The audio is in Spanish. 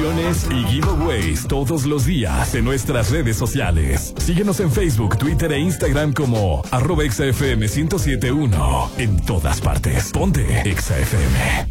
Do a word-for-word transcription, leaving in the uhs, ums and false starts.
promociones y giveaways todos los días en nuestras redes sociales. Síguenos en Facebook, Twitter e Instagram como arroba Exa F M ciento siete punto uno. En todas partes. Ponte Exa F M.